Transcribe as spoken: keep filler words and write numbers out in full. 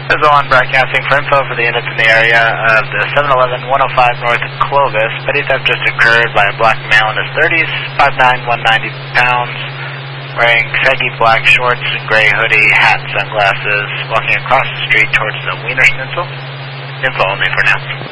This is Owen broadcasting for info for the units in the area of the seven eleven one oh five North Clovis. Petty theft just occurred by a black male in his thirties, five nine, one ninety pounds, wearing saggy black shorts and gray hoodie, hat, sunglasses, walking across the street towards the Wiener Schnitzel. Info only for now.